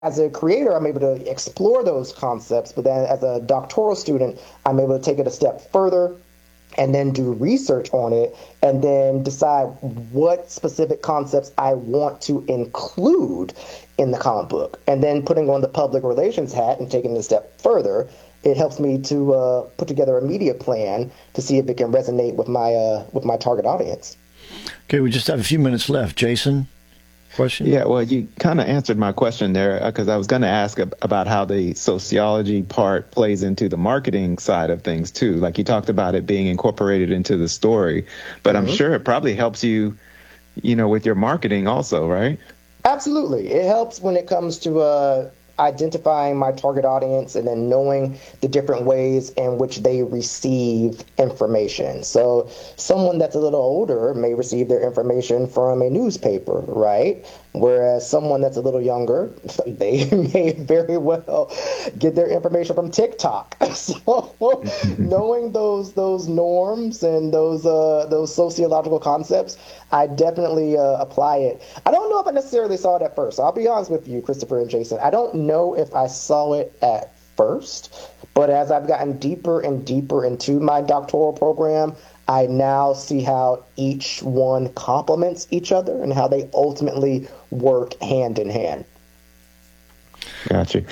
as a creator, I'm able to explore those concepts, but then as a doctoral student, I'm able to take it a step further and then do research on it and then decide what specific concepts I want to include in the comic book. And then putting on the public relations hat and taking it a step further, it helps me to put together a media plan to see if it can resonate with my target audience. Okay, we just have a few minutes left. Jason? Question? Yeah, well, you kind of answered my question there because I was going to ask about how the sociology part plays into the marketing side of things, too. Like you talked about it being incorporated into the story, but I'm sure it probably helps you, with your marketing also, right? Absolutely. It helps when it comes to identifying my target audience and then knowing the different ways in which they receive information. So someone that's a little older may receive their information from a newspaper, right? Whereas someone that's a little younger, they may very well get their information from TikTok. So knowing those norms and those sociological concepts, I definitely apply it. I don't know if I necessarily saw it at first. I'll be honest with you, Christopher and Jason. I don't know if I saw it at first, but as I've gotten deeper and deeper into my doctoral program, I now see how each one complements each other and how they ultimately work hand in hand. Gotcha.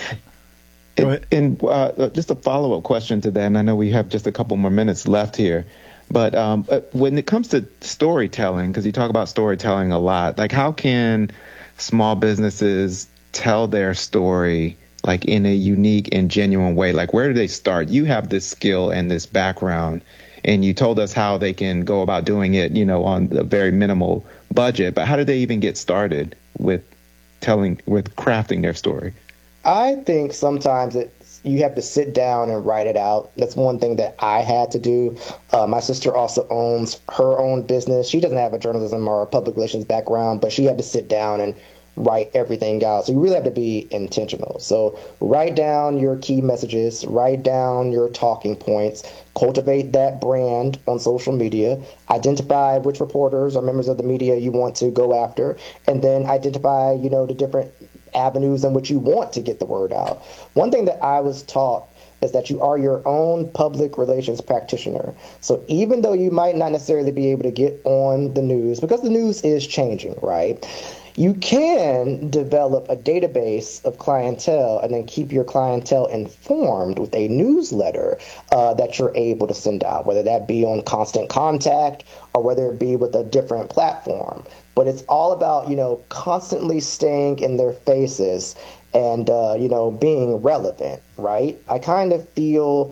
And just a follow-up question to that, and I know we have just a couple more minutes left here, but when it comes to storytelling, because you talk about storytelling a lot, like how can small businesses tell their story like in a unique and genuine way? Like where do they start? You have this skill and this background, and you told us how they can go about doing it, on a very minimal budget. But how do they even get started with crafting their story? I think sometimes you have to sit down and write it out. That's one thing that I had to do. My sister also owns her own business. She doesn't have a journalism or a public relations background, but she had to sit down and write everything out. So you really have to be intentional. So write down your key messages, write down your talking points, cultivate that brand on social media, identify which reporters or members of the media you want to go after, and then identify, the different avenues in which you want to get the word out. One thing that I was taught is that you are your own public relations practitioner. So even though you might not necessarily be able to get on the news, because the news is changing, right? You can develop a database of clientele and then keep your clientele informed with a newsletter that you're able to send out, whether that be on Constant Contact or whether it be with a different platform. But it's all about, constantly staying in their faces and, being relevant, right? I kind of feel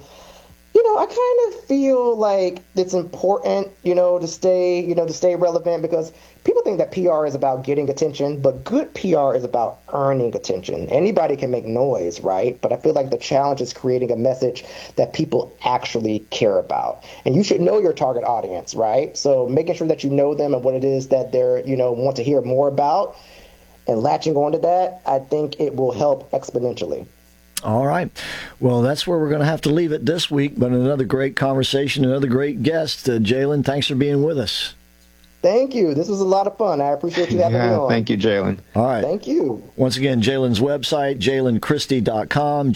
like it's important, to stay relevant because people think that PR is about getting attention, but good PR is about earning attention. Anybody can make noise, right? But I feel like the challenge is creating a message that people actually care about. And you should know your target audience, right? So making sure that you know them and what it is that they're, want to hear more about and latching onto that, I think it will help exponentially. All right. Well, that's where we're going to have to leave it this week, but another great conversation, another great guest. Jalen, thanks for being with us. Thank you. This was a lot of fun. I appreciate you having me on. Thank you, Jalen. All right. Thank you. Once again, Jalen's website, JalenChristie.com,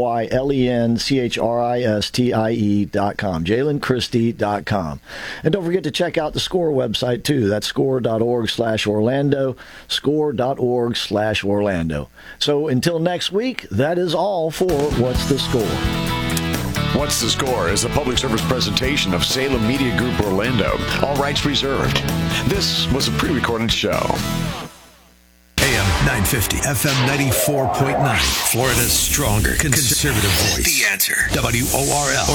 JalenChristie.com, JalenChristie.com. And don't forget to check out the SCORE website, too. That's score.org/Orlando, score.org/Orlando. So until next week, that is all for What's the Score? What's the Score is a public service presentation of Salem Media Group Orlando. All rights reserved. This was a pre-recorded show. AM 950, FM 94.9. Florida's stronger conservative voice. The Answer. WORL.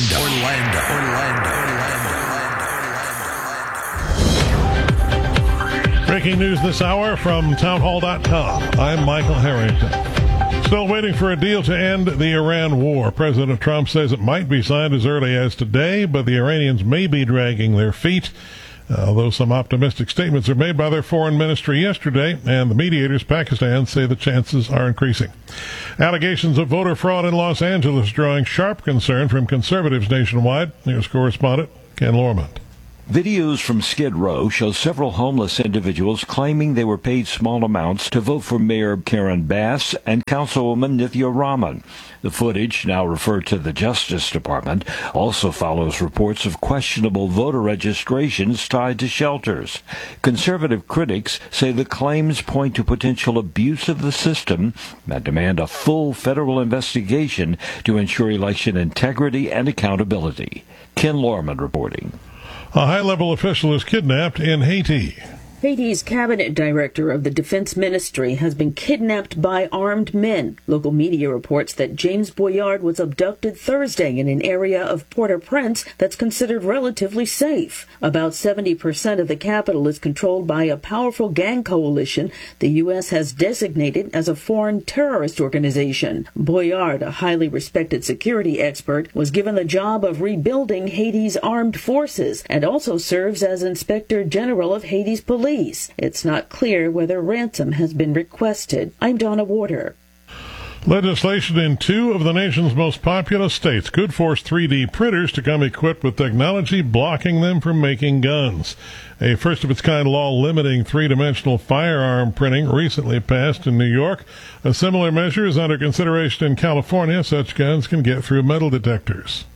Orlando. Breaking news this hour from townhall.com. I'm Michael Harrington. Still waiting for a deal to end the Iran war. President Trump says it might be signed as early as today, but the Iranians may be dragging their feet. Although some optimistic statements are made by their foreign ministry yesterday, and the mediators, Pakistan, say the chances are increasing. Allegations of voter fraud in Los Angeles drawing sharp concern from conservatives nationwide. News correspondent Ken Lormont. Videos from Skid Row show several homeless individuals claiming they were paid small amounts to vote for Mayor Karen Bass and Councilwoman Nithya Raman. The footage, now referred to the Justice Department, also follows reports of questionable voter registrations tied to shelters. Conservative critics say the claims point to potential abuse of the system and demand a full federal investigation to ensure election integrity and accountability. Ken Lorman reporting. A high-level official is kidnapped in Haiti. Haiti's cabinet director of the defense ministry has been kidnapped by armed men. Local media reports that James Boyard was abducted Thursday in an area of Port-au-Prince that's considered relatively safe. About 70% of the capital is controlled by a powerful gang coalition the U.S. has designated as a foreign terrorist organization. Boyard, a highly respected security expert, was given the job of rebuilding Haiti's armed forces and also serves as Inspector General of Haiti's police. It's not clear whether ransom has been requested. I'm Donna Warder. Legislation in 2 of the nation's most populous states could force 3D printers to come equipped with technology blocking them from making guns. A first-of-its-kind law limiting three-dimensional firearm printing recently passed in New York. A similar measure is under consideration in California. Such guns can get through metal detectors.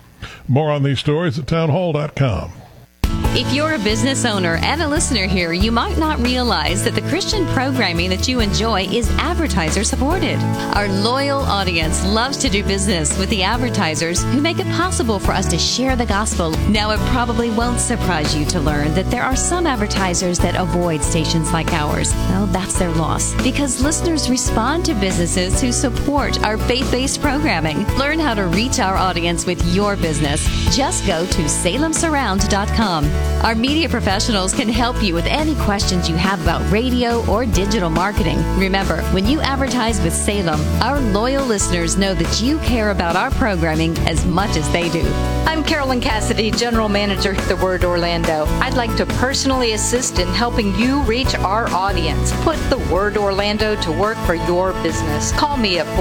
More on these stories at townhall.com. If you're a business owner and a listener here, you might not realize that the Christian programming that you enjoy is advertiser supported. Our loyal audience loves to do business with the advertisers who make it possible for us to share the gospel. Now, it probably won't surprise you to learn that there are some advertisers that avoid stations like ours. Well, that's their loss, because listeners respond to businesses who support our faith-based programming. Learn how to reach our audience with your business. Just go to salemsurround.com. Our media professionals can help you with any questions you have about radio or digital marketing. Remember, when you advertise with Salem, our loyal listeners know that you care about our programming as much as they do. I'm Carolyn Cassidy, General Manager at The Word Orlando. I'd like to personally assist in helping you reach our audience. Put The Word Orlando to work for your business. Call me at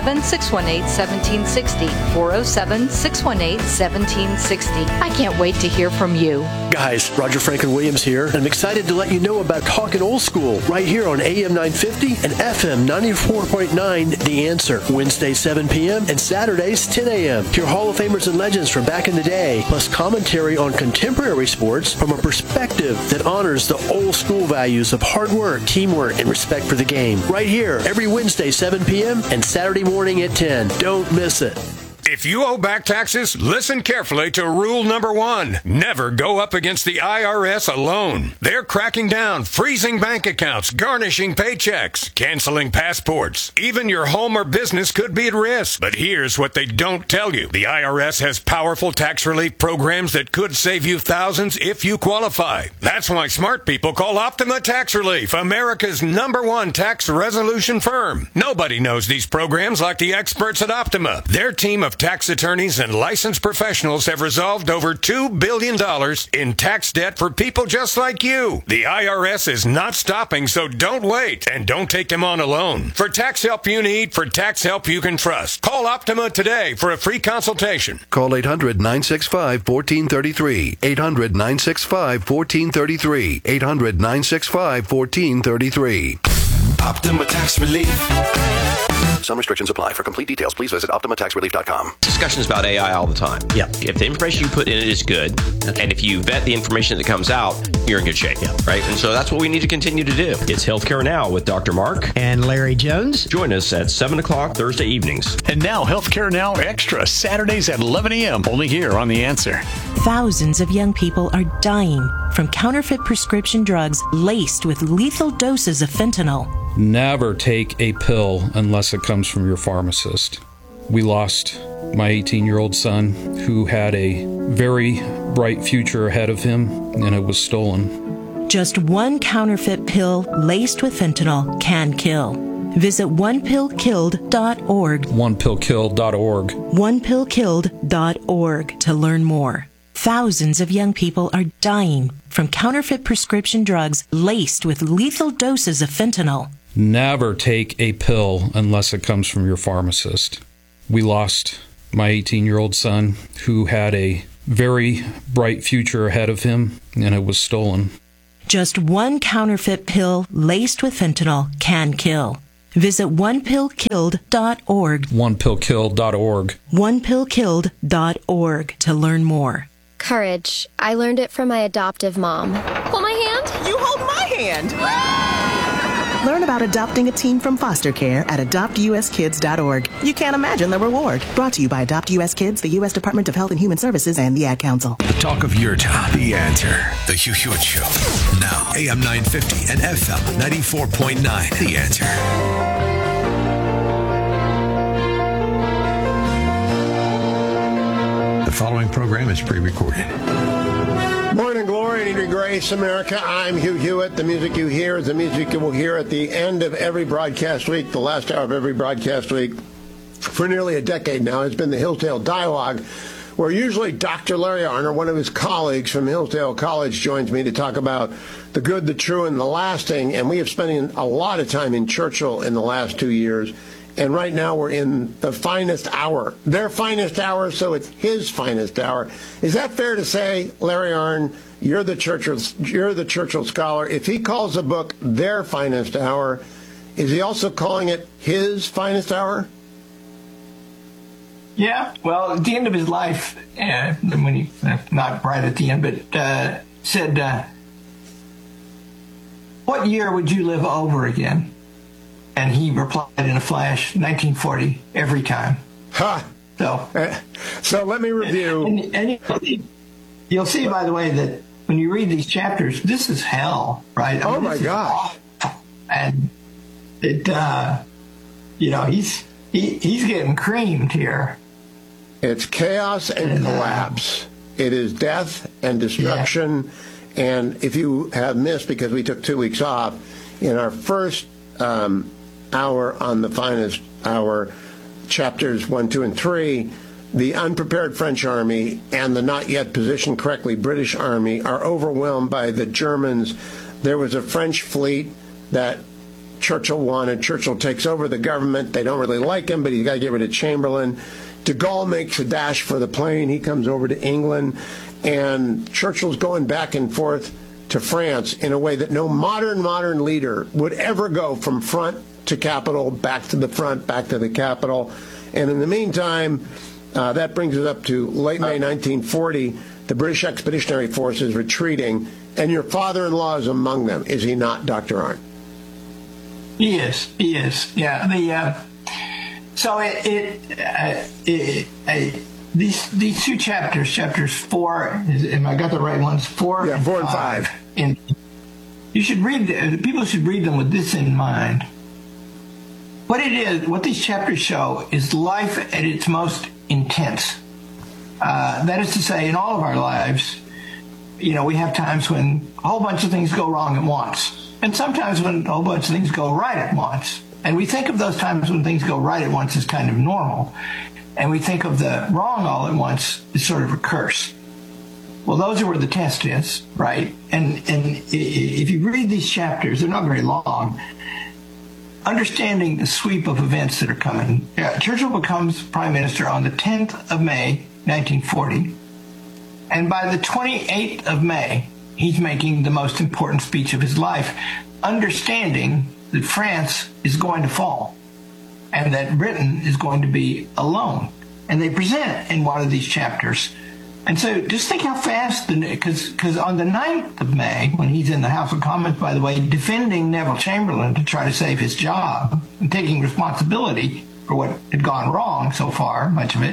407-618-1760. 407-618-1760. I can't wait to hear from you. Guys, Roger Franklin Williams here, and I'm excited to let you know about Talkin' Old School right here on AM 950 and FM 94.9 The Answer. Wednesdays 7 p.m. and Saturdays 10 a.m. Hear Hall of Famers and legends from back in the day, plus commentary on contemporary sports from a perspective that honors the old school values of hard work, teamwork, and respect for the game. Right here, every Wednesday 7 p.m. and Saturday morning at 10. Don't miss it. If you owe back taxes, listen carefully to rule number 1. Never go up against the IRS alone. They're cracking down, freezing bank accounts, garnishing paychecks, canceling passports. Even your home or business could be at risk. But here's what they don't tell you. The IRS has powerful tax relief programs that could save you thousands if you qualify. That's why smart people call Optima Tax Relief, America's #1 tax resolution firm. Nobody knows these programs like the experts at Optima. Their team of tax attorneys and licensed professionals have resolved over $2 billion in tax debt for people just like you. The IRS is not stopping, so don't wait, and don't take them on alone. For tax help you need, for tax help you can trust, call Optima today for a free consultation. Call 800-965-1433. 800-965-1433. 800-965-1433. Optima Tax Relief. Some restrictions apply. For complete details, please visit OptimaTaxRelief.com. Discussions about AI all the time. Yeah. If the information you put in it is good, and if you vet the information that comes out, you're in good shape. Yeah. Right? And so that's what we need to continue to do. It's Healthcare Now with Dr. Mark and Larry Jones. Join us at 7 o'clock Thursday evenings. And now Healthcare Now Extra, Saturdays at 11 a.m. Only here on The Answer. Thousands of young people are dying from counterfeit prescription drugs laced with lethal doses of fentanyl. Never take a pill unless it comes from your pharmacist. We lost my 18-year-old son who had a very bright future ahead of him, and it was stolen. Just one counterfeit pill laced with fentanyl can kill. Visit onepillkilled.org. onepillkilled.org. onepillkilled.org to learn more. Thousands of young people are dying from counterfeit prescription drugs laced with lethal doses of fentanyl. Never take a pill unless it comes from your pharmacist. We lost my 18-year-old son who had a very bright future ahead of him, and it was stolen. Just one counterfeit pill laced with fentanyl can kill. Visit onepillkilled.org. onepillkilled.org. onepillkilled.org to learn more. Courage. I learned it from my adoptive mom. Hold my hand. You hold my hand. Learn about adopting a teen from foster care at adoptuskids.org. You can't imagine the reward. Brought to you by Adopt US Kids, the U.S. Department of Health and Human Services, and the Ad Council. The talk of your town. The Answer. The Hugh Hewitt Show. Now, AM 950 and FM 94.9. The Answer. The following program is pre-recorded. Morning glory and grace, America. I'm Hugh Hewitt. The music you hear is the music you will hear at the end of every broadcast week, the last hour of every broadcast week. For nearly a decade now, it's been the Hillsdale Dialogue, where usually Dr. Larry Arnn, one of his colleagues from Hillsdale College, joins me to talk about the good, the true, and the lasting. And we have spent a lot of time in Churchill in the last 2 years. And right now we're in the finest hour, their finest hour, so it's his finest hour. Is that fair to say, Larry Arnn? You're the Churchill scholar. If he calls a book their finest hour, is he also calling it his finest hour? Yeah. Well, at the end of his life, when he not right at the end, but said, "What year would you live over again?" And he replied in a flash, 1940, every time. Ha! So let me review. And you'll see, by the way, that when you read these chapters, this is hell, right? Oh, my gosh. And it, he's getting creamed here. It's chaos and collapse. It is death and destruction. Yeah. And if you have missed, because we took 2 weeks off, in our first hour on the finest hour, chapters 1, 2, and 3, the unprepared French army and the not yet positioned correctly British army are overwhelmed by the Germans. There was a French fleet that Churchill wanted. Churchill takes over the government. They don't really like him, but he's got to get rid of Chamberlain. De Gaulle makes a dash for the plane. He comes over to England, and Churchill's going back and forth to France in a way that no modern leader would ever go from front to capital, back to the front, back to the capital. And in the meantime, that brings us up to late May 1940. The British Expeditionary Force is retreating, and your father-in-law is among them, is he not, Dr. Arnn? He is. Yeah. These two chapters 4, am I got the right ones? 4 and 5. And you should people should read them with this in mind. What these chapters show is life at its most intense. That is to say, in all of our lives, we have times when a whole bunch of things go wrong at once, and sometimes when a whole bunch of things go right at once. And we think of those times when things go right at once as kind of normal, and we think of the wrong all at once as sort of a curse. Well, those are where the test is, right? And if you read these chapters, they're not very long. Understanding the sweep of events that are coming. Churchill becomes prime minister on the 10th of May, 1940. And by the 28th of May, he's making the most important speech of his life, understanding that France is going to fall and that Britain is going to be alone. And they present in one of these chapters. And so just think how fast, because on the 9th of May, when he's in the House of Commons, by the way, defending Neville Chamberlain to try to save his job and taking responsibility for what had gone wrong so far, much of it,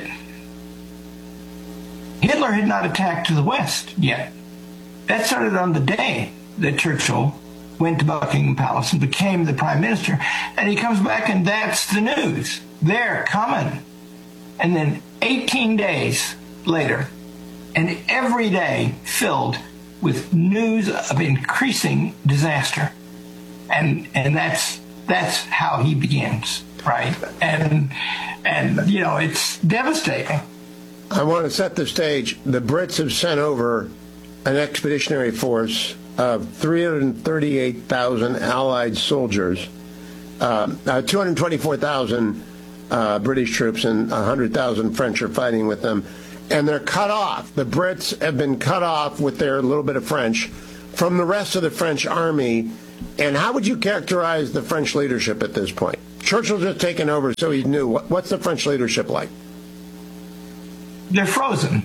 Hitler had not attacked to the west yet. That started on the day that Churchill went to Buckingham Palace and became the prime minister. And he comes back and that's the news. They're coming. And then 18 days later, and every day filled with news of increasing disaster. And that's how he begins, right? And it's devastating. I want to set the stage. The Brits have sent over an expeditionary force of 338,000 Allied soldiers, 224,000 British troops, and 100,000 French are fighting with them. and they're cut off. The Brits have been cut off with their little bit of French from the rest of the French army. And how would you characterize the French leadership at this point? Churchill's just taken over, so he's new. What's the French leadership like? They're frozen.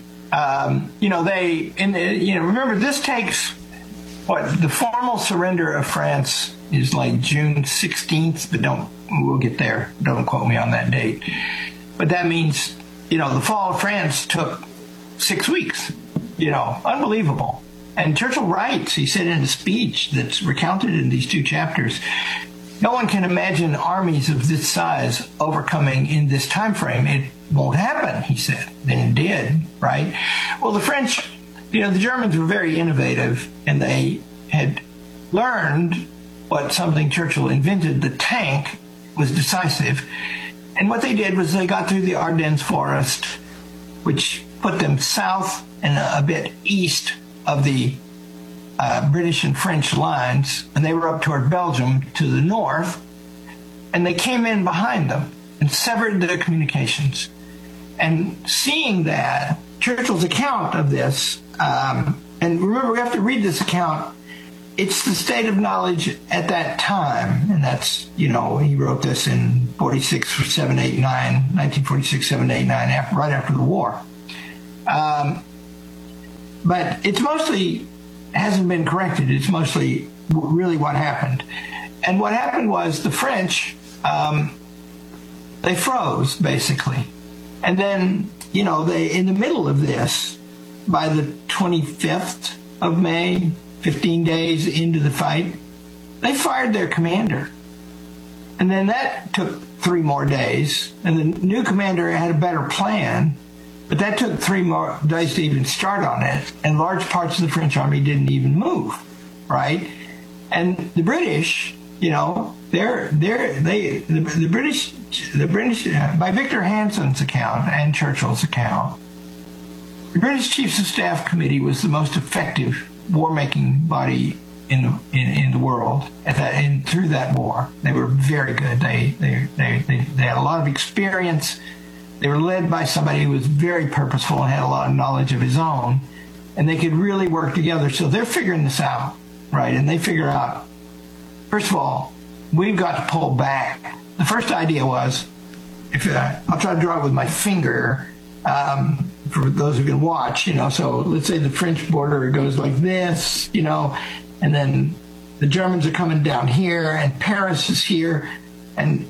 Remember, this takes the formal surrender of France is like June 16th, but we'll get there. Don't quote me on that date. But that means, the fall of France took 6 weeks, unbelievable. And Churchill writes, he said in a speech that's recounted in these 2 chapters, no one can imagine armies of this size overcoming in this time frame. It won't happen, he said. Then it did, right? Well, the French, the Germans were very innovative, and they had learned something Churchill invented. The tank was decisive. And what they did was they got through the Ardennes forest, which put them south and a bit east of the British and French lines, and they were up toward Belgium to the north, and they came in behind them and severed their communications. And seeing that, Churchill's account of this, and remember, we have to read this account, it's the state of knowledge at that time, and that's, he wrote this in 1946, 7, 8, 9, right after the war. But it's mostly hasn't been corrected. It's mostly really what happened. And what happened was the French, they froze, basically. And then, they in the middle of this, by the 25th of May, 15 days into the fight, they fired their commander. And then that took 3 more days. And the new commander had a better plan. But that took 3 more days to even start on it, and large parts of the French army didn't even move, right? And the British, the British, by Victor Hansen's account and Churchill's account, the British Chiefs of Staff Committee was the most effective war-making body in the world through that war. They were very good. They had a lot of experience. They were led by somebody who was very purposeful and had a lot of knowledge of his own, and they could really work together. So they're figuring this out, right? And they figure out, first of all, we've got to pull back. The first idea was, I'll try to draw it with my finger for those who can watch, so let's say the French border goes like this, and then the Germans are coming down here, and Paris is here. And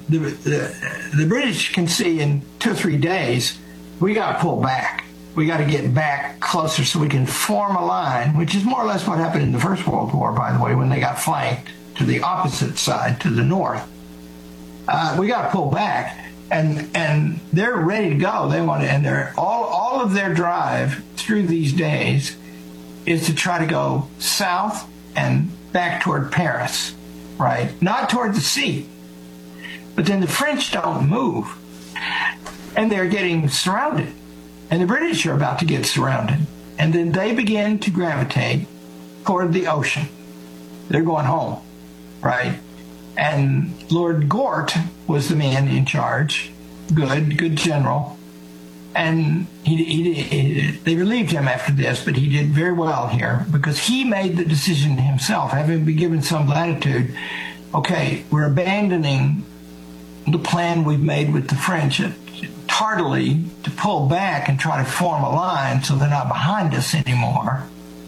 the British can see in 2 or 3 days, we got to pull back. We got to get back closer so we can form a line, which is more or less what happened in the First World War, by the way, when they got flanked to the opposite side, to the north. We got to pull back, and they're ready to go. They want to, and they're all of their drive through these days is to try to go south and back toward Paris, right? Not toward the sea. But then the French don't move, and they're getting surrounded. And the British are about to get surrounded. And then they begin to gravitate toward the ocean. They're going home, right? And Lord Gort was the man in charge, good general. And they relieved him after this, but he did very well here because he made the decision himself, having been given some latitude. Okay, we're abandoning the plan we've made with the French tardily to pull back and try to form a line so they're not behind us anymore.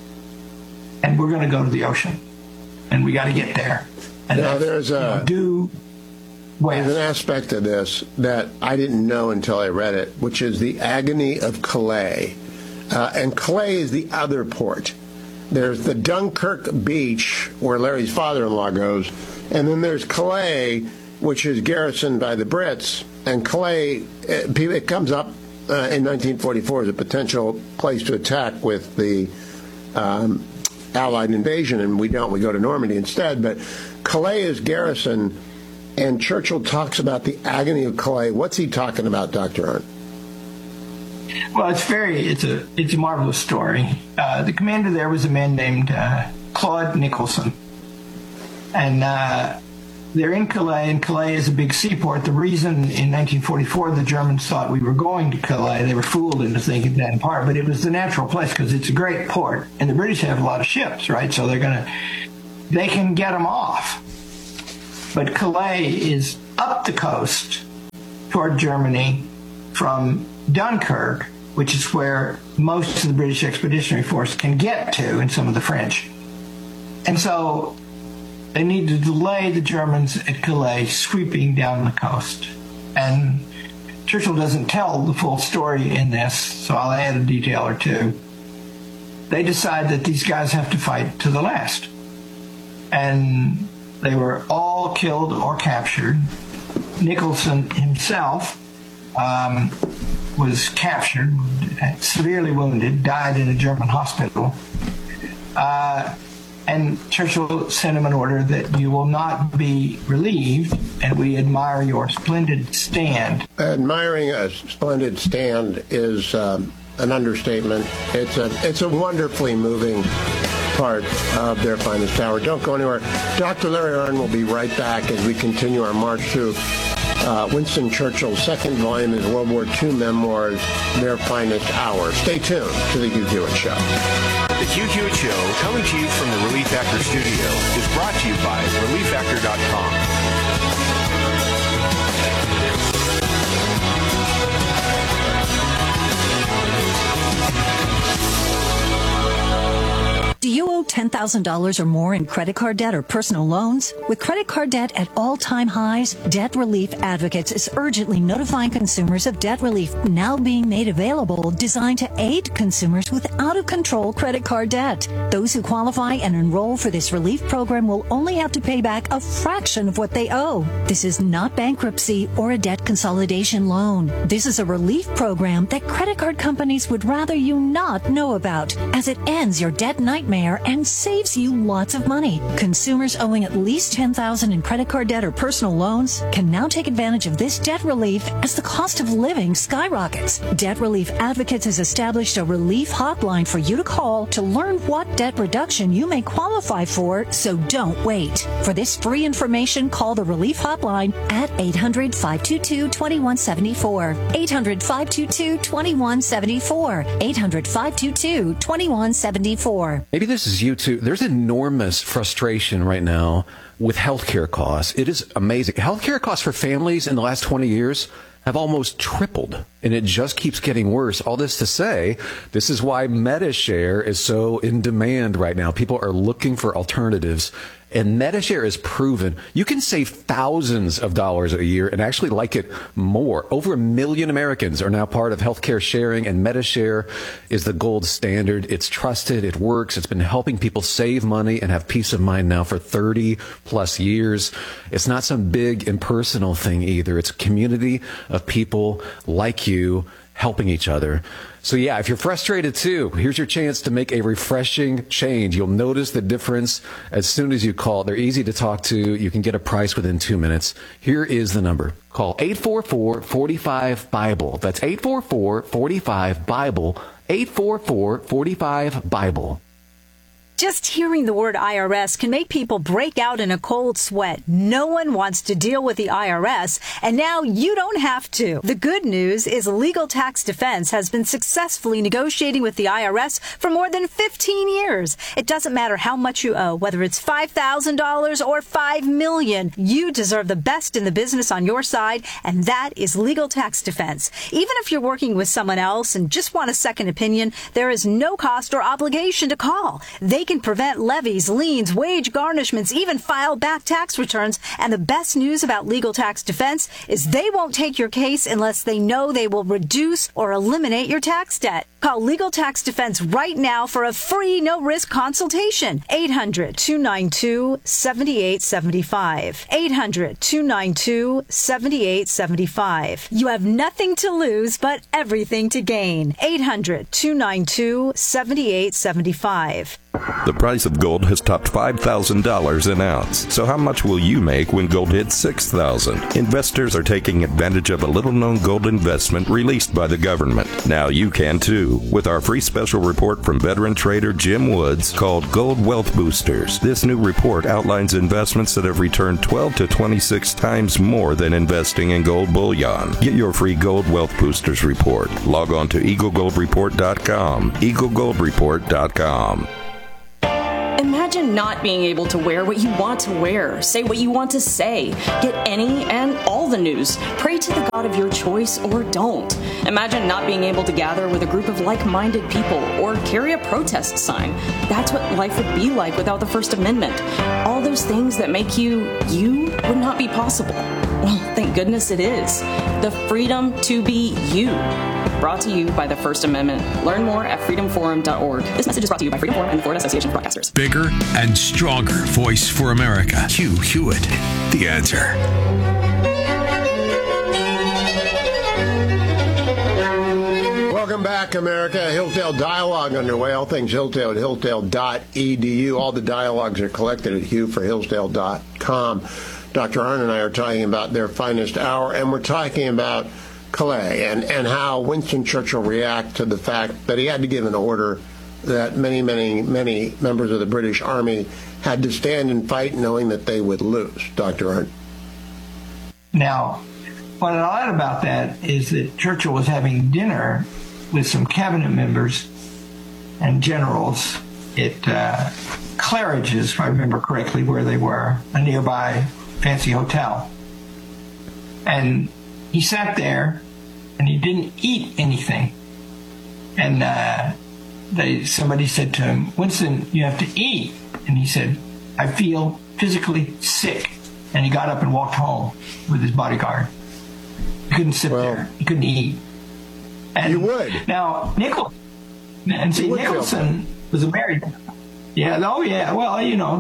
And we're going to go to the ocean. And we got to get there. And now there's an aspect of this that I didn't know until I read it, which is the agony of Calais. And Calais is the other port. There's the Dunkirk beach where Larry's father-in-law goes, and then there's Calais, which is garrisoned by the Brits. And Calais, it comes up in 1944 as a potential place to attack with the Allied invasion, and we don't. We go to Normandy instead. But Calais is garrisoned, and Churchill talks about the agony of Calais. What's he talking about, Dr. Arndt? Well, it's a marvelous story. The commander there was a man named Claude Nicholson, and they're in Calais, and Calais is a big seaport. The reason in 1944 the Germans thought we were going to Calais, they were fooled into thinking that in part, but it was the natural place because it's a great port, and the British have a lot of ships, right? So they can get them off. But Calais is up the coast toward Germany from Dunkirk, which is where most of the British Expeditionary Force can get to, and some of the French. And so they need to delay the Germans at Calais sweeping down the coast. And Churchill doesn't tell the full story in this, so I'll add a detail or two. They decide that these guys have to fight to the last. And they were all killed or captured. Nicholson himself was captured, severely wounded, died in a German hospital. And Churchill sent him an order that you will not be relieved, and we admire your splendid stand. Admiring a splendid stand is an understatement. It's a wonderfully moving part of their finest hour. Don't go anywhere. Dr. Larry Arnn will be right back as we continue our march through Winston Churchill's second volume of World War II memoirs, Their Finest Hour. Stay tuned to the Hugh Hewitt Show. The Hugh Hewitt Show, coming to you from the Relief Factor studio, is brought to you by ReliefFactor.com. Do you owe $10,000 or more in credit card debt or personal loans? With credit card debt at all-time highs, Debt Relief Advocates is urgently notifying consumers of debt relief now being made available, designed to aid consumers with out-of-control credit card debt. Those who qualify and enroll for this relief program will only have to pay back a fraction of what they owe. This is not bankruptcy or a debt consolidation loan. This is a relief program that credit card companies would rather you not know about, as it ends your debt nightmare and saves you lots of money. Consumers owing at least $10,000 in credit card debt or personal loans can now take advantage of this debt relief as the cost of living skyrockets. Debt Relief Advocates has established a relief hotline for you to call to learn what debt reduction you may qualify for, so don't wait. For this free information, call the relief hotline at 800-522-2174. 800-522-2174. 800-522-2174. Maybe this is you too. There's enormous frustration right now with healthcare costs. It is amazing. Healthcare costs for families in the last 20 years have almost tripled, and it just keeps getting worse. All this to say, this is why MediShare is so in demand right now. People are looking for alternatives, and MediShare is proven you can save thousands of dollars a year and actually like it more. Over 1 million Americans are now part of healthcare sharing, and MediShare is the gold standard. It's trusted. It works. It's been helping people save money and have peace of mind now for 30 plus years. It's not some big impersonal thing either. It's a community of people like you helping each other. So yeah, if you're frustrated too, here's your chance to make a refreshing change. You'll notice the difference as soon as you call. They're easy to talk to. You can get a price within 2 minutes. Here is the number. Call 844-45-BIBLE. That's 844-45-BIBLE. 844-45-BIBLE. Just hearing the word IRS can make people break out in a cold sweat. No one wants to deal with the IRS, and now you don't have to. The good news is Legal Tax Defense has been successfully negotiating with the IRS for more than 15 years. It doesn't matter how much you owe, whether it's $5,000 or $5 million. You deserve the best in the business on your side, and that is Legal Tax Defense. Even if you're working with someone else and just want a second opinion, there is no cost or obligation to call. They can prevent levies, liens, wage garnishments, even file back tax returns. And the best news about Legal Tax Defense is they won't take your case unless they know they will reduce or eliminate your tax debt. Call Legal Tax Defense right now for a free, no-risk consultation. 800-292-7875. 800-292-7875. You have nothing to lose but everything to gain. 800-292-7875. The price of gold has topped $5,000 an ounce. So how much will you make when gold hits $6,000? Investors are taking advantage of a little-known gold investment released by the government. Now you can too, with our free special report from veteran trader Jim Woods called Gold Wealth Boosters. This new report outlines investments that have returned 12 to 26 times more than investing in gold bullion. Get your free Gold Wealth Boosters report. Log on to EagleGoldReport.com. EagleGoldReport.com. Imagine not being able to wear what you want to wear, say what you want to say, get any and all the news, pray to the God of your choice or don't. Imagine not being able to gather with a group of like-minded people or carry a protest sign. That's what life would be like without the First Amendment. All those things that make you would not be possible. Well, thank goodness it is. The freedom to be you. Brought to you by the First Amendment. Learn more at freedomforum.org. This message is brought to you by Freedom Forum and the Florida Association of Broadcasters. Bigger and stronger voice for America. Hugh Hewitt, The Answer. Welcome back, America. Hillsdale Dialogue underway. All things Hillsdale at hillsdale.edu. All the dialogues are collected at hughforhillsdale.com. Dr. Arnn and I are talking about their finest hour, and we're talking about Calais and how Winston Churchill reacted to the fact that he had to give an order that many members of the British Army had to stand and fight knowing that they would lose. Dr. Arnn. Now, what I like about that is that Churchill was having dinner with some cabinet members and generals at Claridge's, if I remember correctly, where they were, a nearby fancy hotel. And he sat there and he didn't eat anything. And somebody said to him, "Winston, you have to eat." And he said, "I feel physically sick." And he got up and walked home with his bodyguard. He couldn't sit there. He couldn't eat. And you would. Now, Nicholson was a married man. Yeah, oh yeah. Well,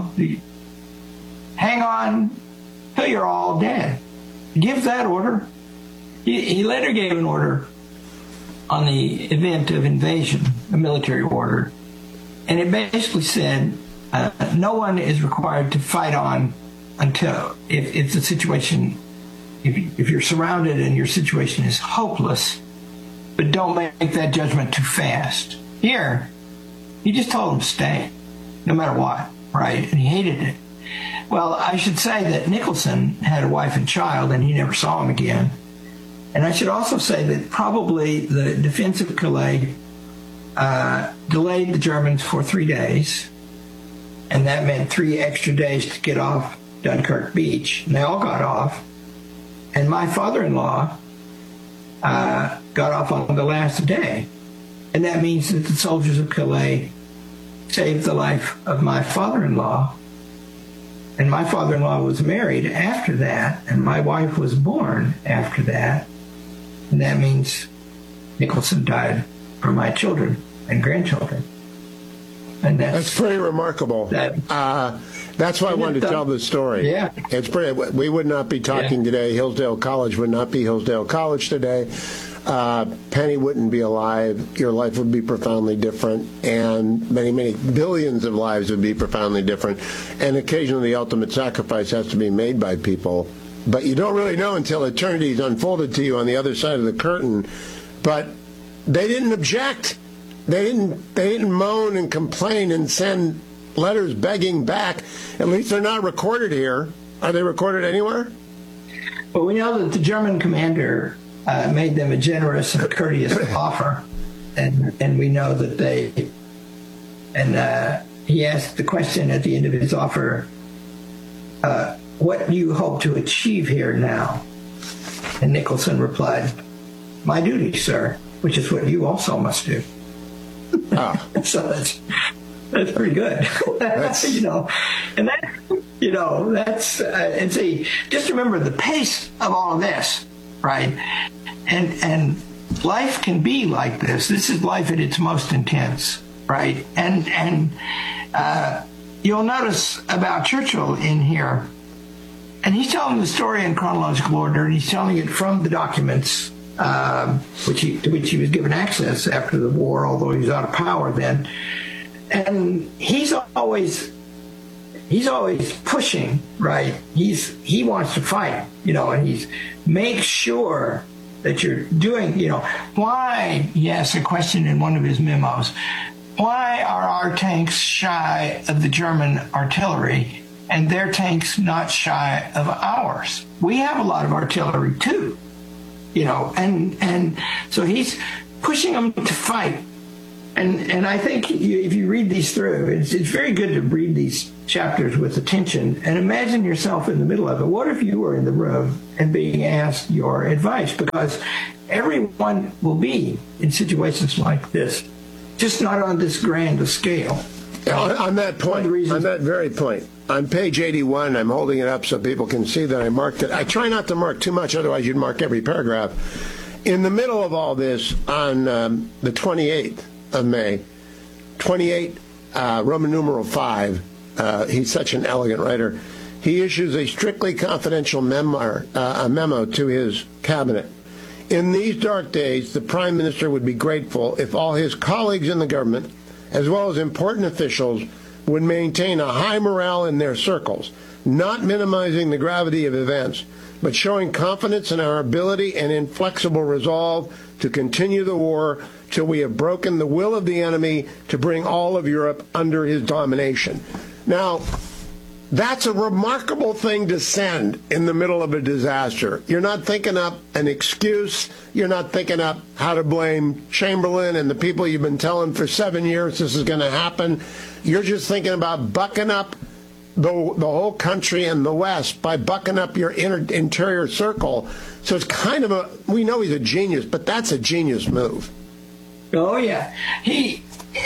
hang on till you're all dead. Give that order. He later gave an order on the event of invasion, a military order, and it basically said no one is required to fight on until if the situation, if you're surrounded and your situation is hopeless, but don't make that judgment too fast. Here, he just told him to stay, no matter what, right? And he hated it. Well, I should say that Nicholson had a wife and child, and he never saw him again. And I should also say that probably the defense of Calais delayed the Germans for 3 days, and that meant 3 extra days to get off Dunkirk Beach. And they all got off, and my father-in-law got off on the last day. And that means that the soldiers of Calais saved the life of my father-in-law. And my father-in-law was married after that, and my wife was born after that. And that means Nicholson died for my children and grandchildren. And that's pretty remarkable. That's why I wanted to tell this story. Yeah. It's pretty. We would not be talking today. Hillsdale College would not be Hillsdale College today. Penny wouldn't be alive. Your life would be profoundly different, and many billions of lives would be profoundly different. And occasionally the ultimate sacrifice has to be made by people, but you don't really know until eternity is unfolded to you on the other side of the curtain. But they didn't object. They didn't moan and complain and send letters begging back. At least they're not recorded here. Are they recorded anywhere? Well, we know that the German commander made them a generous and courteous offer, and we know that he asked the question at the end of his offer, what do you hope to achieve here now? And Nicholson replied, my duty, sir, which is what you also must do. So that's pretty good. And see, just remember the pace of all of this, right? And life can be like this. This is life at its most intense, right? And you'll notice about Churchill in here, and he's telling the story in chronological order, and he's telling it from the documents to which he was given access after the war, although he was out of power then. and he's always pushing, right? He wants to fight, and make sure that you're doing, why, he asked a question in one of his memos, why are our tanks shy of the German artillery and their tanks not shy of ours? We have a lot of artillery too, and so he's pushing them to fight. And I think if you read these through, it's very good to read these chapters with attention and imagine yourself in the middle of it. What if you were in the room and being asked your advice? Because everyone will be in situations like this, just not on this grand a scale. On that point, on that very point, on page 81, I'm holding it up so people can see that I marked it. I try not to mark too much, otherwise you'd mark every paragraph. In the middle of all this, on the 28th of May, 28, Roman numeral 5, he's such an elegant writer, he issues a strictly confidential memo to his cabinet. In these dark days, the Prime Minister would be grateful if all his colleagues in the government, as well as important officials, would maintain a high morale in their circles, not minimizing the gravity of events, but showing confidence in our ability and inflexible resolve to continue the war till we have broken the will of the enemy to bring all of Europe under his domination. Now, that's a remarkable thing to send in the middle of a disaster. You're not thinking up an excuse. You're not thinking up how to blame Chamberlain and the people you've been telling for 7 years this is going to happen. You're just thinking about bucking up the whole country and the West by bucking up your interior circle. So it's kind of we know he's a genius, but that's a genius move. Oh, yeah. The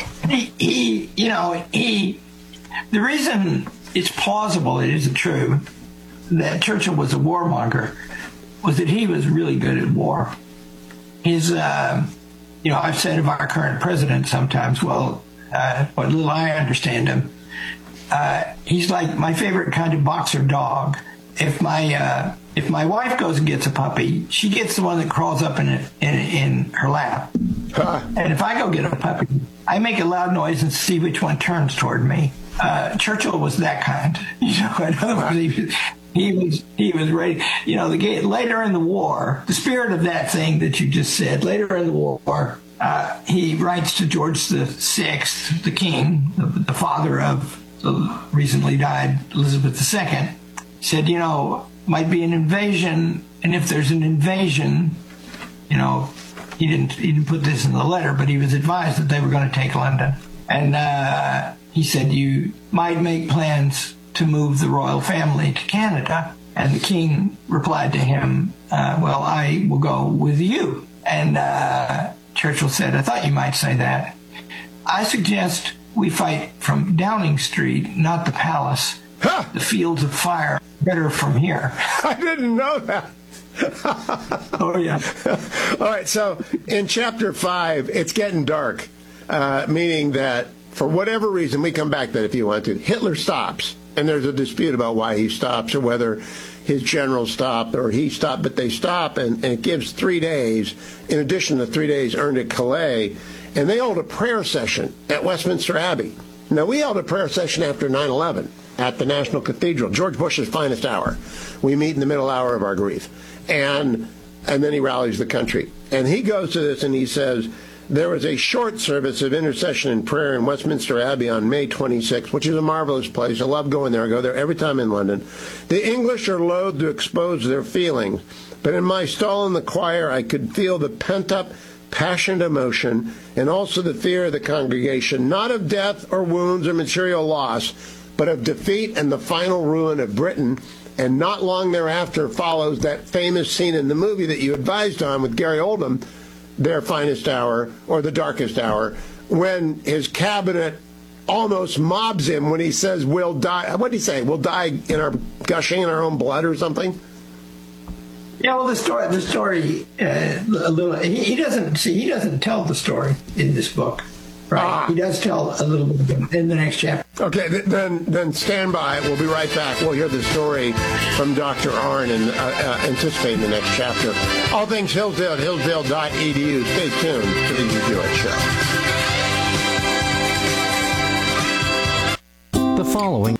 reason it's plausible, it isn't true, that Churchill was a warmonger was that he was really good at war. His, I've said of our current president sometimes, what little I understand him, he's like my favorite kind of boxer dog. If my wife goes and gets a puppy, she gets the one that crawls up in her lap. And if I go get a puppy, I make a loud noise and see which one turns toward me. Churchill was that kind. In other words, he was ready. Later in the war, the spirit of that thing that you just said, later in the war, he writes to George VI, the king, the father of the recently died Elizabeth II, said, might be an invasion, and if there's an invasion, he didn't put this in the letter, but he was advised that they were going to take London. And he said, you might make plans to move the royal family to Canada. And the king replied to him, well, I will go with you. And Churchill said, I thought you might say that. I suggest we fight from Downing Street, not the palace. Huh. The fields of fire better from here. I didn't know that. Oh, yeah. All right, so in chapter 5, it's getting dark, meaning that for whatever reason, we come back to that if you want to, Hitler stops, and there's a dispute about why he stops or whether his generals stopped or he stopped, but they stop, and it gives 3 days, in addition to 3 days earned at Calais, and they hold a prayer session at Westminster Abbey. Now, we held a prayer session after 9/11 at the National Cathedral, George Bush's finest hour. We meet in the middle hour of our grief. And then he rallies the country. And he goes to this and he says, there was a short service of intercession and prayer in Westminster Abbey on May 26th, which is a marvelous place. I love going there. I go there every time in London. The English are loath to expose their feelings, but in my stall in the choir, I could feel the pent-up, passionate emotion and also the fear of the congregation, not of death or wounds or material loss, but of defeat and the final ruin of Britain. And not long thereafter follows that famous scene in the movie that you advised on with Gary Oldman, Their Finest Hour, or The Darkest Hour, when his cabinet almost mobs him when he says, we'll die. What did he say? We'll die gushing in our own blood or something? Yeah, well, the story, a little. He doesn't tell the story in this book. Right. He does tell a little bit in the next chapter. Okay, then stand by. We'll be right back. We'll hear the story from Dr. Arnn and anticipate the next chapter. All things Hillsdale at hillsdale.edu. Stay tuned to the Hugh Hewitt Show. the following.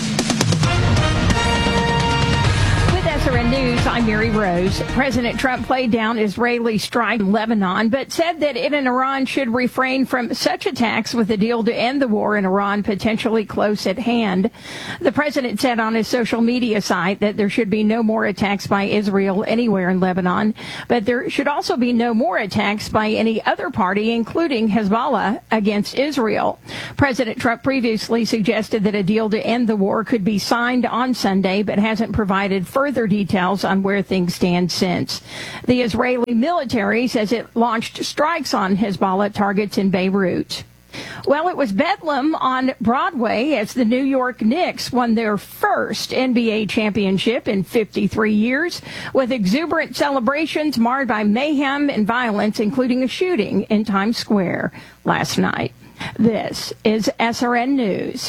SRN News, I'm Mary Rose. President Trump played down Israeli strike in Lebanon, but said that it and Iran should refrain from such attacks with a deal to end the war in Iran potentially close at hand. The president said on his social media site that there should be no more attacks by Israel anywhere in Lebanon, but there should also be no more attacks by any other party, including Hezbollah, against Israel. President Trump previously suggested that a deal to end the war could be signed on Sunday, but hasn't provided further details on where things stand since. The Israeli military says it launched strikes on Hezbollah targets in Beirut. Well, it was bedlam on Broadway as the New York Knicks won their first NBA championship in 53 years, with exuberant celebrations marred by mayhem and violence, including a shooting in Times Square last night. This is SRN News.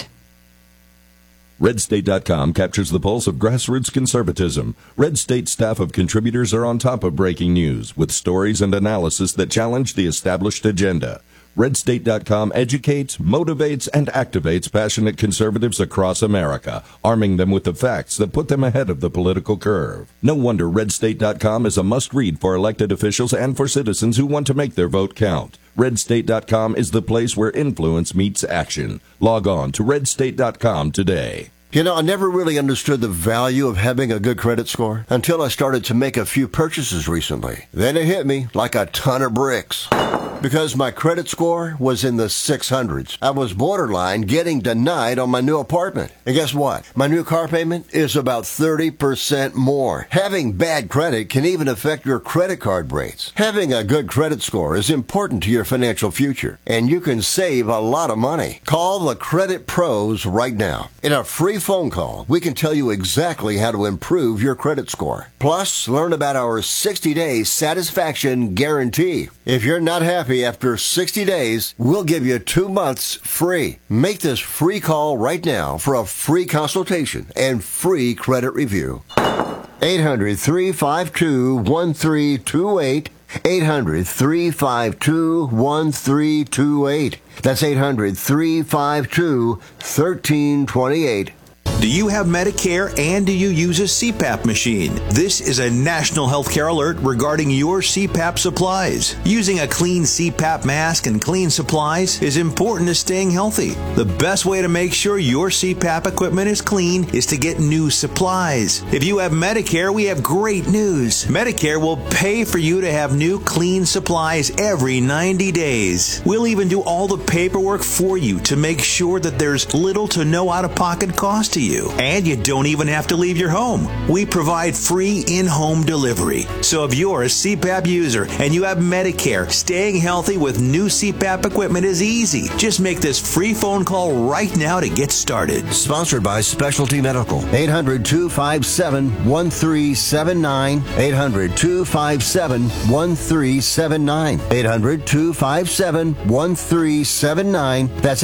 RedState.com captures the pulse of grassroots conservatism. Red State staff of contributors are on top of breaking news with stories and analysis that challenge the established agenda. RedState.com educates, motivates, and activates passionate conservatives across America, arming them with the facts that put them ahead of the political curve. No wonder RedState.com is a must-read for elected officials and for citizens who want to make their vote count. RedState.com is the place where influence meets action. Log on to RedState.com today. You know, I never really understood the value of having a good credit score until I started to make a few purchases recently. Then it hit me like a ton of bricks. Because my credit score was in the 600s. I was borderline getting denied on my new apartment. And guess what? My new car payment is about 30% more. Having bad credit can even affect your credit card rates. Having a good credit score is important to your financial future, and you can save a lot of money. Call the Credit Pros right now. In a free phone call, we can tell you exactly how to improve your credit score. Plus, learn about our 60-day satisfaction guarantee. If you're not happy after 60 days, we'll give you 2 months free. Make this free call right now for a free consultation and free credit review. 800-352-1328. 800-352-1328. That's 800-352-1328. Do you have Medicare and do you use a CPAP machine? This is a national healthcare alert regarding your CPAP supplies. Using a clean CPAP mask and clean supplies is important to staying healthy. The best way to make sure your CPAP equipment is clean is to get new supplies. If you have Medicare, we have great news. Medicare will pay for you to have new clean supplies every 90 days. We'll even do all the paperwork for you to make sure that there's little to no out-of-pocket cost to you. And you don't even have to leave your home. We provide free in-home delivery. So if you're a CPAP user and you have Medicare, staying healthy with new CPAP equipment is easy. Just make this free phone call right now to get started. Sponsored by Specialty Medical. 800-257-1379. 800-257-1379. 800-257-1379. That's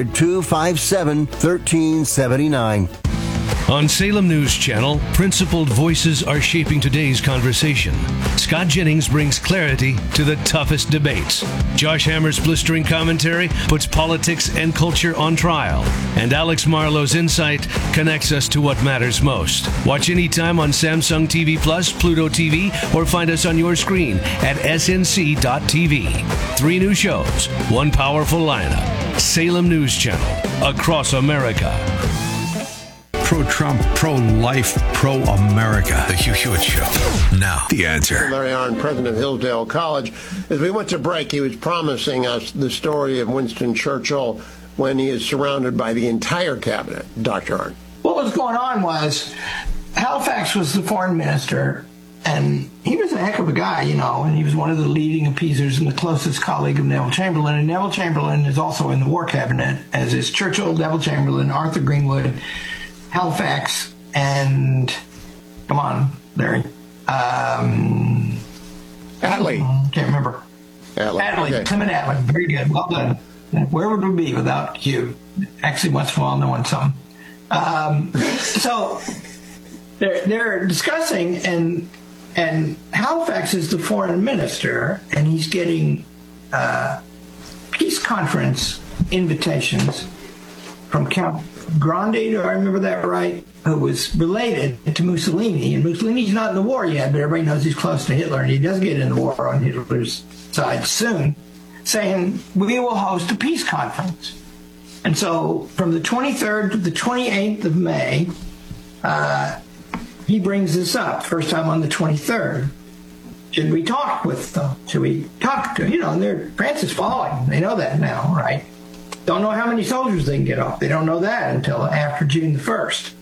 800-257-1379. On Salem News Channel, principled voices are shaping today's conversation. Scott Jennings brings clarity to the toughest debates. Josh Hammer's blistering commentary puts politics and culture on trial. And Alex Marlowe's insight connects us to what matters most. Watch anytime on Samsung TV Plus, Pluto TV, or find us on your screen at snc.tv. 3 new shows, 1 powerful lineup. Salem News Channel, across America. Pro-Trump, pro-life, pro-America. The Hugh Hewitt Show. Now, The Answer. Larry Arnn, president of Hillsdale College. As we went to break, he was promising us the story of Winston Churchill when he is surrounded by the entire cabinet. Dr. Arnn. What was going on was Halifax was the foreign minister, and he was a heck of a guy, you know, and he was one of the leading appeasers and the closest colleague of Neville Chamberlain. And Neville Chamberlain is also in the war cabinet, as is Churchill, Neville Chamberlain, Arthur Greenwood, Halifax, and come on, Larry. Attlee. Can't remember. Attlee. Okay. Clement Attlee. Very good. Well done. Where would we be without you? Actually, once in a while, knowing something. So they're discussing, and Halifax is the foreign minister, and he's getting peace conference invitations from Count Grande, do I remember that right? Who was related to Mussolini. And Mussolini's not in the war yet, but everybody knows he's close to Hitler, and he does get in the war on Hitler's side soon, saying, we will host a peace conference. And so from the 23rd to the 28th of May, he brings this up, first time on the 23rd. Should we talk with them? Should we talk to, France is falling. They know that now, right? Don't know how many soldiers they can get off. They don't know that until after June the 1st.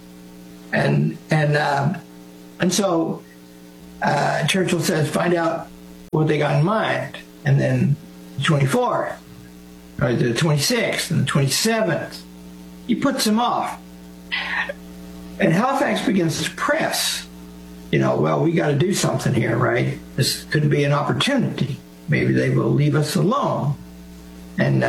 And so Churchill says, find out what they got in mind. And then the 24th, or the 26th, and the 27th, he puts them off. And Halifax begins to press, well, we got to do something here, right? This could be an opportunity. Maybe they will leave us alone. And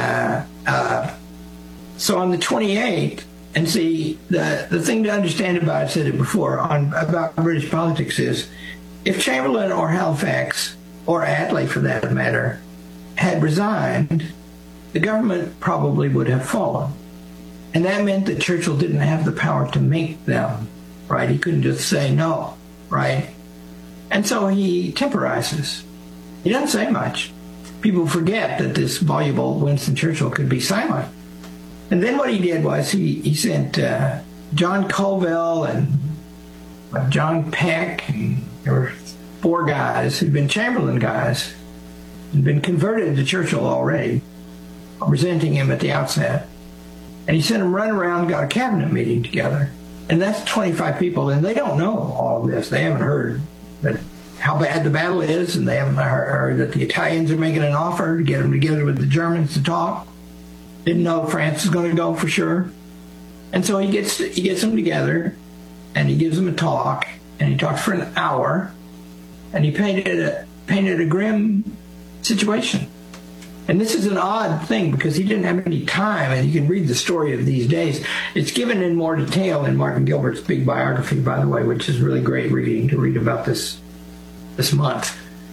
so on the 28th, and see, the thing to understand about, I said it before, about British politics is, if Chamberlain or Halifax, or Attlee for that matter, had resigned, the government probably would have fallen. And that meant that Churchill didn't have the power to make them, right? He couldn't just say no, right? And so he temporizes. He doesn't say much. People forget that this voluble Winston Churchill could be silent. And then what he did was he sent John Colville and John Peck, and there were 4 guys who'd been Chamberlain guys, and been converted to Churchill already, resenting him at the outset. And he sent them running around and got a cabinet meeting together. And that's 25 people, and they don't know all of this. They haven't heard how bad the battle is, and they haven't heard that the Italians are making an offer to get them together with the Germans to talk. Didn't know France is going to go for sure. And so he gets them together, and he gives them a talk, and he talks for an hour, and he painted a grim situation. And this is an odd thing because he didn't have any time, and you can read the story of these days. It's given in more detail in Martin Gilbert's big biography, by the way, which is really great reading to read about this month.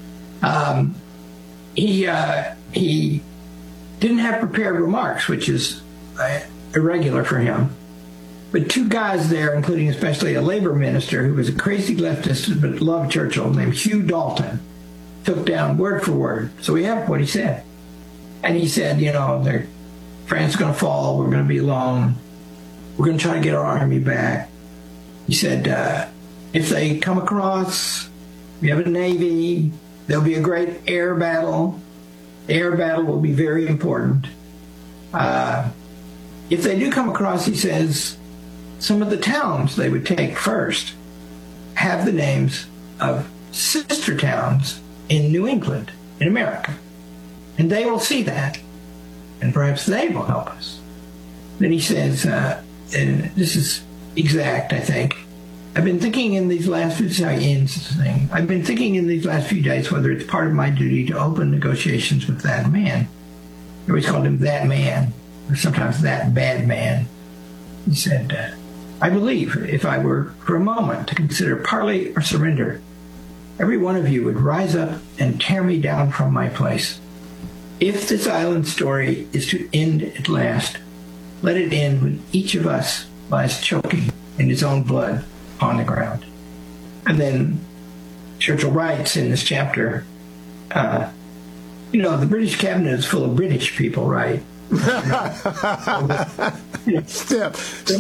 He didn't have prepared remarks, which is irregular for him. But 2 guys there, including especially a labor minister who was a crazy leftist but loved Churchill, named Hugh Dalton, took down word for word. So we have what he said. And he said, France is going to fall. We're going to be alone. We're going to try to get our army back. He said, if they come across, we have a navy. There'll be a great air battle. The air battle will be very important. If they do come across, he says, some of the towns they would take first have the names of sister towns in New England, in America. And they will see that, and perhaps they will help us. Then he says, and this is exact, I think, I've been thinking in these last few days whether it's part of my duty to open negotiations with that man. He always called him that man, or sometimes that bad man. He said, I believe if I were for a moment to consider parley or surrender, every one of you would rise up and tear me down from my place. If this island story is to end at last, let it end when each of us lies choking in his own blood on the ground. And then Churchill writes in this chapter, the British cabinet is full of British people, right? Step.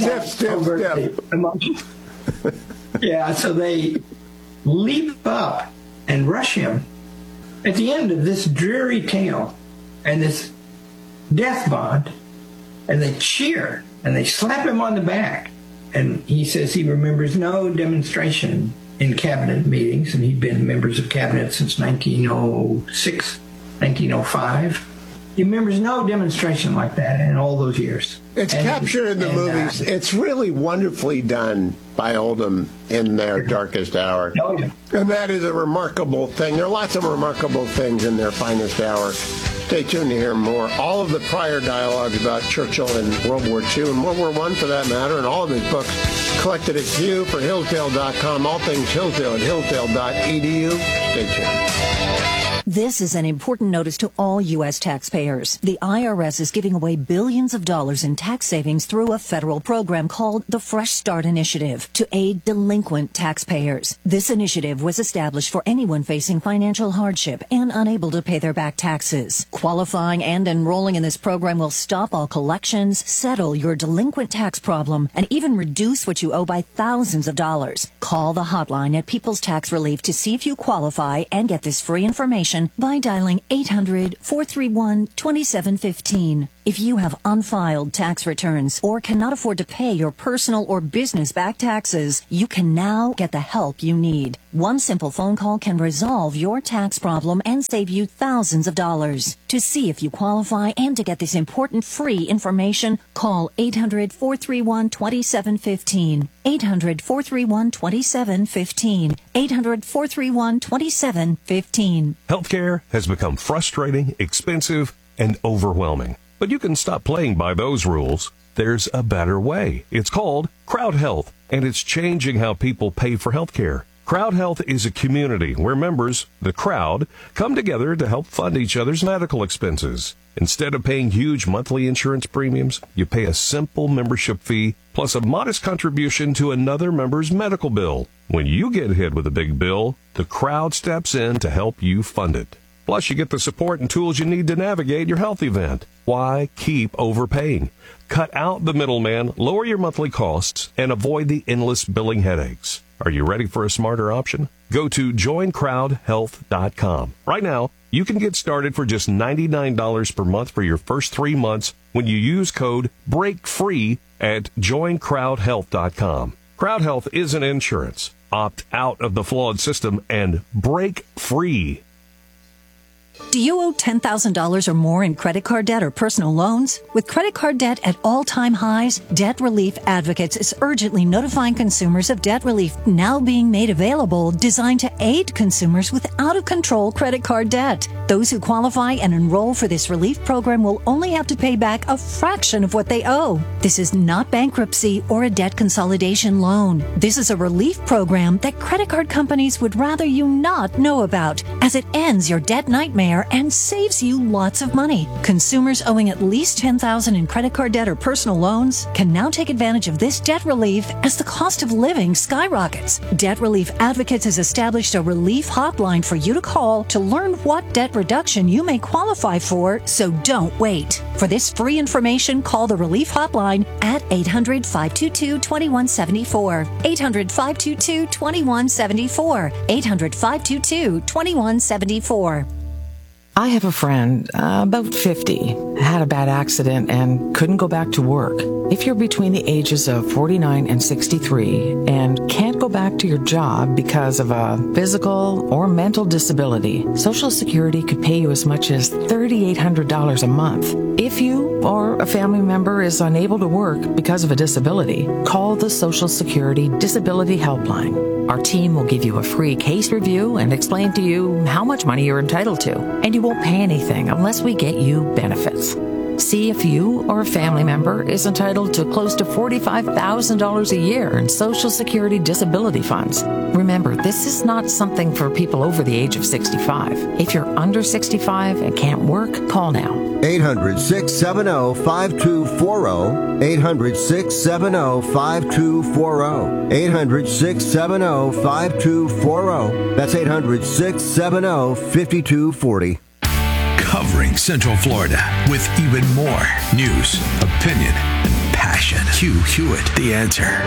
Yeah, so they leap up and rush him. At the end of this dreary tale and this death bond, and they cheer and they slap him on the back. And he says he remembers no demonstration in cabinet meetings, and he'd been members of cabinet since 1906, 1905. He remembers no demonstration like that in all those years. It's captured in the movies. It's really wonderfully done by Oldham in their darkest hour. Oh, yeah. And that is a remarkable thing. There are lots of remarkable things in their finest hour. Stay tuned to hear more. All of the prior dialogues about Churchill in World War II and World War I, for that matter, and all of his books collected at Hugh for Hillsdale.com. All things Hillsdale at hillsdale.edu. Stay tuned. This is an important notice to all U.S. taxpayers. The IRS is giving away billions of dollars in tax savings through a federal program called the Fresh Start Initiative to aid delinquent taxpayers. This initiative was established for anyone facing financial hardship and unable to pay their back taxes. Qualifying and enrolling in this program will stop all collections, settle your delinquent tax problem, and even reduce what you owe by thousands of dollars. Call the hotline at People's Tax Relief to see if you qualify and get this free information by dialing 800-431-2715. If you have unfiled tax returns or cannot afford to pay your personal or business back taxes, you can now get the help you need. One simple phone call can resolve your tax problem and save you thousands of dollars. To see if you qualify and to get this important free information, call 800-431-2715. 800-431-2715. 800-431-2715. Healthcare has become frustrating, expensive, and overwhelming. But you can stop playing by those rules. There's a better way. It's called Crowd Health, and it's changing how people pay for healthcare. Crowd Health is a community where members, the crowd, come together to help fund each other's medical expenses. Instead of paying huge monthly insurance premiums, you pay a simple membership fee plus a modest contribution to another member's medical bill. When you get hit with a big bill, the crowd steps in to help you fund it. Plus, you get the support and tools you need to navigate your health event. Why keep overpaying? Cut out the middleman, lower your monthly costs, and avoid the endless billing headaches. Are you ready for a smarter option? Go to joincrowdhealth.com. Right now, you can get started for just $99 per month for your first 3 months when you use code BREAKFREE at joincrowdhealth.com. Crowd Health isn't insurance. Opt out of the flawed system and break free. Do you owe $10,000 or more in credit card debt or personal loans? With credit card debt at all-time highs, Debt Relief Advocates is urgently notifying consumers of debt relief now being made available, designed to aid consumers with out-of-control credit card debt. Those who qualify and enroll for this relief program will only have to pay back a fraction of what they owe. This is not bankruptcy or a debt consolidation loan. This is a relief program that credit card companies would rather you not know about, as it ends your debt nightmare and saves you lots of money. Consumers owing at least $10,000 in credit card debt or personal loans can now take advantage of this debt relief as the cost of living skyrockets. Debt Relief Advocates has established a relief hotline for you to call to learn what debt reduction you may qualify for, so don't wait. For this free information, call the relief hotline at 800-522-2174. 800-522-2174. 800-522-2174. I have a friend, about 50, had a bad accident and couldn't go back to work. If you're between the ages of 49 and 63 and can't go back to your job because of a physical or mental disability, Social Security could pay you as much as $3,800 a month. If you or a family member is unable to work because of a disability, call the Social Security Disability Helpline. Our team will give you a free case review and explain to you how much money you're entitled to, and you won't pay anything unless we get you benefits. See if you or a family member is entitled to close to $45,000 a year in Social Security disability funds. Remember, this is not something for people over the age of 65. If you're under 65 and can't work, call now. 800-670-5240. 800-670-5240. 800-670-5240. That's 800-670-5240. Covering Central Florida with even more news, opinion, and passion. Hugh Hewitt, The Answer.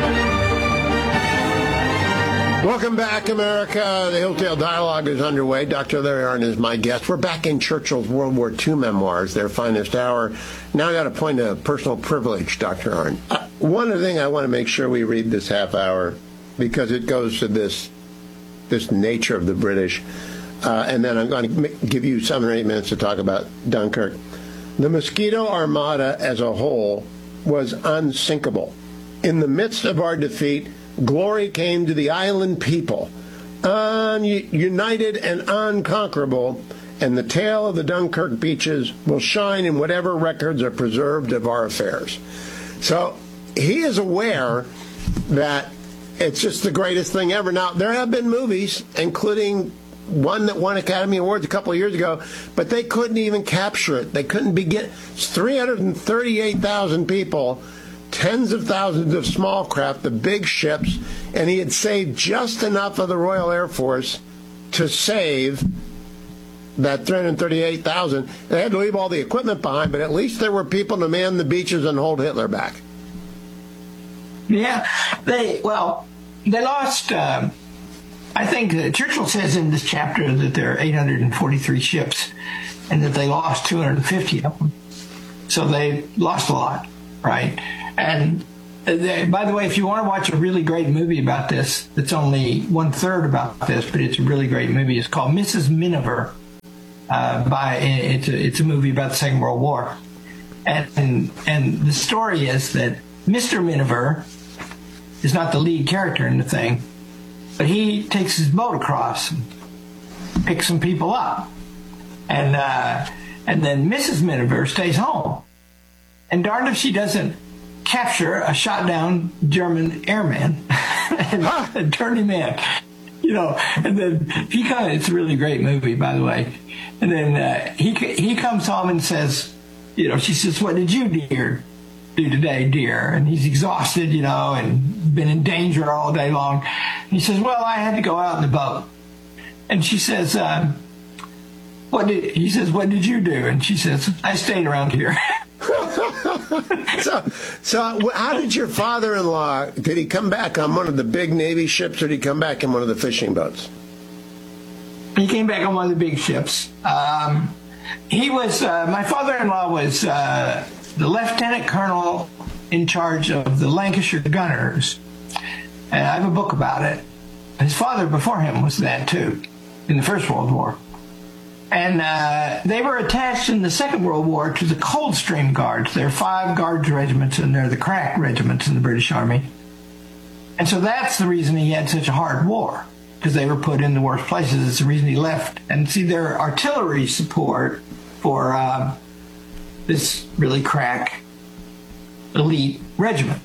Welcome back, America. The Hilltail Dialogue is underway. Dr. Larry Arnn is my guest. We're back in Churchill's World War II memoirs, their finest hour. Now I got a point of personal privilege, Dr. Arnn. One thing I want to make sure we read this half hour, because it goes to this nature of the British. And then I'm going to give you 7 or 8 minutes to talk about Dunkirk. The Mosquito Armada as a whole was unsinkable. In the midst of our defeat, glory came to the island people, united and unconquerable, and the tale of the Dunkirk beaches will shine in whatever records are preserved of our affairs. So he is aware that it's just the greatest thing ever. Now, there have been movies, including one that won Academy Awards a couple of years ago, but they couldn't even capture it. They couldn't begin. It's 338,000 people, tens of thousands of small craft, the big ships, and he had saved just enough of the Royal Air Force to save that 338,000. They had to leave all the equipment behind, but at least there were people to man the beaches and hold Hitler back. Yeah, they lost. I think Churchill says in this chapter that there are 843 ships, and that they lost 250 of them. So they lost a lot, right? And by the way, if you want to watch a really great movie about this, it's only 1/3 about this, but it's a really great movie. It's called Mrs. Miniver. It's a movie about the Second World War, and the story is that Mr. Miniver is not the lead character in the thing, but he takes his boat across and picks some people up, and then Mrs. Miniver stays home, and darned if she doesn't capture a shot down German airman and turn him in, and then it's a really great movie, by the way. And then he comes home and says, she says, "What did you do today, dear?" And he's exhausted, and been in danger all day long. And he says, "Well, I had to go out in the boat." And she says, what did you do? And she says, "I stayed around here." So how did your father-in-law, did he come back on one of the big Navy ships, or did he come back in one of the fishing boats? He came back on one of the big ships. He was, my father-in-law was the lieutenant colonel in charge of the Lancashire Gunners. And I have a book about it. His father before him was that too, in the First World War. And they were attached in the Second World War to the Coldstream Guards. There are 5 guards regiments, and they're the crack regiments in the British Army. And so that's the reason he had such a hard war, because they were put in the worst places. It's the reason he left. And see, their artillery support for this really crack elite regiment.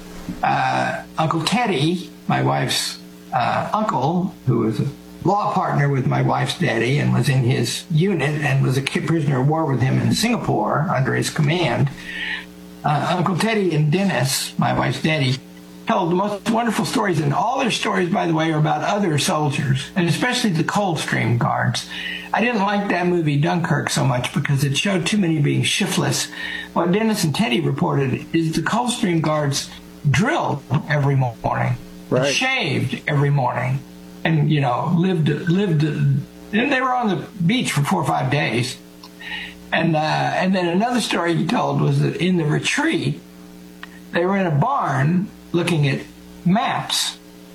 Uncle Teddy, my wife's uncle, who was a law partner with my wife's daddy and was in his unit and was a prisoner of war with him in Singapore under his command. Uncle Teddy and Dennis, my wife's daddy, told the most wonderful stories, and all their stories, by the way, are about other soldiers, and especially the Coldstream Guards. I didn't like that movie Dunkirk so much because it showed too many being shiftless. What Dennis and Teddy reported is the Coldstream Guards drilled every morning, right, shaved every morning, and lived. And they were on the beach for 4 or 5 days. And then another story he told was that in the retreat, they were in a barn looking at maps,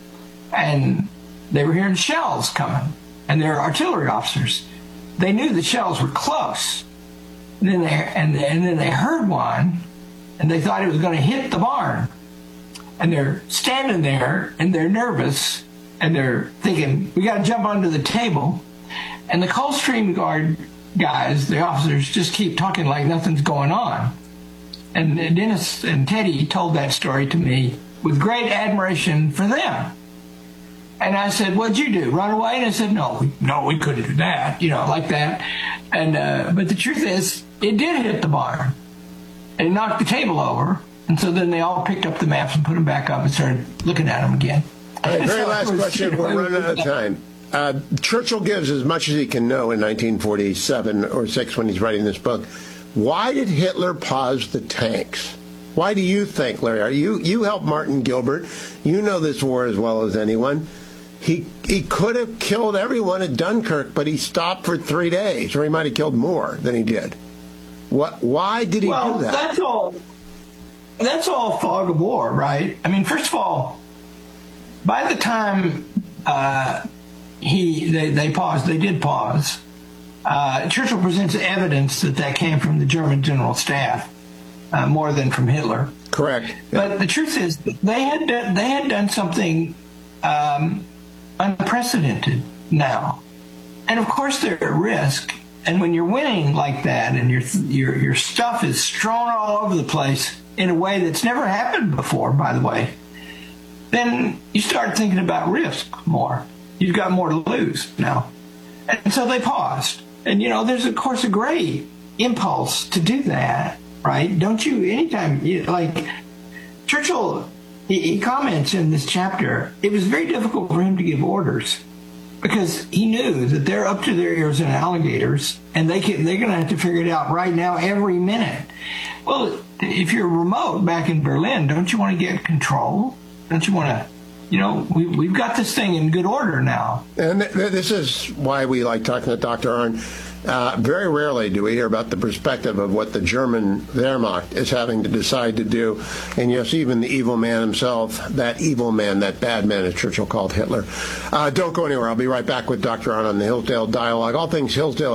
and they were hearing shells coming, and they're artillery officers. They knew the shells were close. And then they heard one, and they thought it was going to hit the barn. And they're standing there, and they're nervous, and they're thinking, we got to jump onto the table. And the Coldstream Guard guys, the officers, just keep talking like nothing's going on. And Dennis and Teddy told that story to me with great admiration for them. And I said, "What'd you do, run away?" And I said, no, we couldn't do that, like that. And but the truth is, it did hit the barn. And it knocked the table over. And so then they all picked up the maps and put them back up and started looking at them again. All right, very last question. We're running out of time. Churchill gives as much as he can know in 1947 or 6 when he's writing this book. Why did Hitler pause the tanks? Why do you think, Larry? You helped Martin Gilbert. You know this war as well as anyone. He could have killed everyone at Dunkirk, but he stopped for 3 days, or he might have killed more than he did. Why did he do that? That's all fog of war, right? I mean, first of all, by the time they paused, they did pause. Churchill presents evidence that came from the German general staff more than from Hitler. Correct. Yeah. But the truth is, they had done something unprecedented now, and of course they're at risk. And when you're winning like that, and your stuff is strewn all over the place in a way that's never happened before, by the way, then you start thinking about risk more. You've got more to lose now. And so they paused. And, there's, of course, a great impulse to do that, right? Don't you, anytime, Churchill, he comments in this chapter, it was very difficult for him to give orders because he knew that they're up to their ears in alligators and they're going to have to figure it out right now every minute. Well, if you're remote back in Berlin, don't you want to get control? Don't you want to, we've got this thing in good order now. And this is why we like talking to Dr. Arnn. Very rarely do we hear about the perspective of what the German Wehrmacht is having to decide to do. And yes, even the evil man himself, that evil man, that bad man, as Churchill called Hitler. Don't go anywhere. I'll be right back with Dr. Arnn on the Hillsdale Dialogue. All things Hillsdale